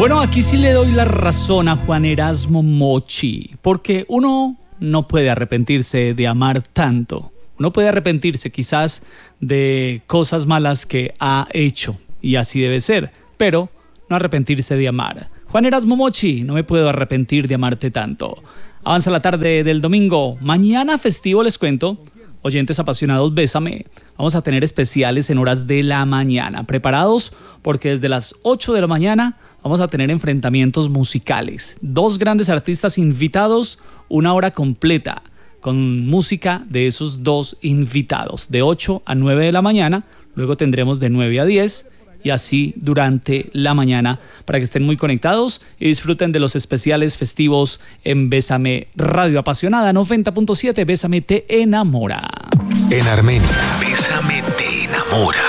Bueno, aquí sí le doy la razón a Juan Erasmo Mochi, porque uno no puede arrepentirse de amar tanto. Uno puede arrepentirse quizás de cosas malas que ha hecho, y así debe ser, pero no arrepentirse de amar. Juan Erasmo Mochi, no me puedo arrepentir de amarte tanto. Avanza la tarde del domingo. Mañana festivo, les cuento. Oyentes apasionados, bésame. Vamos a tener especiales en horas de la mañana. ¿Preparados? Porque desde las 8 de la mañana vamos a tener enfrentamientos musicales. 2 grandes artistas invitados, 1 hora completa con música de esos 2 invitados. De 8 a 9 de la mañana, luego tendremos de 9 a 10 y así durante la mañana para que estén muy conectados y disfruten de los especiales festivos en Bésame Radio Apasionada 90.7. Bésame te enamora. En Armenia, Bésame te enamora.